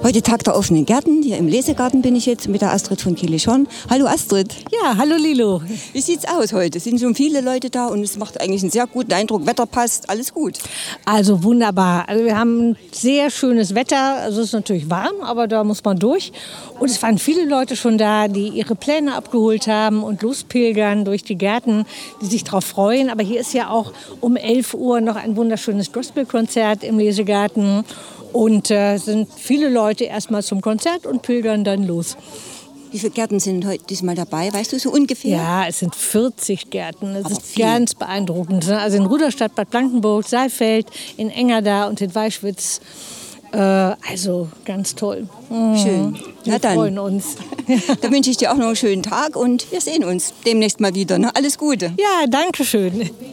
Heute Tag der offenen Gärten. Hier im Lesegarten bin ich jetzt mit der Astrid von Kilischorn. Hallo Astrid. Ja, hallo Lilo. Wie sieht's aus heute? Es sind schon viele Leute da und es macht eigentlich einen sehr guten Eindruck. Wetter passt, alles gut. Also wunderbar. Also wir haben ein sehr schönes Wetter. Also es ist natürlich warm, aber da muss man durch. Und es waren viele Leute schon da, die ihre Pläne abgeholt haben und lospilgern durch die Gärten, die sich darauf freuen. Aber hier ist ja auch um 11 Uhr noch ein wunderschönes Gospelkonzert im Lesegarten. Und sind viele Leute erstmal zum Konzert und pilgern dann los. Wie viele Gärten sind heute diesmal dabei? Weißt du so ungefähr? Ja, es sind 40 Gärten. Das ist ganz beeindruckend. Also in Rudolstadt, Bad Blankenburg, Saalfeld, in Engerda und in Weischwitz. Also ganz toll. Schön. Wir freuen uns. Dann wünsche ich dir auch noch einen schönen Tag und wir sehen uns demnächst mal wieder. Ne? Alles Gute. Ja, danke schön.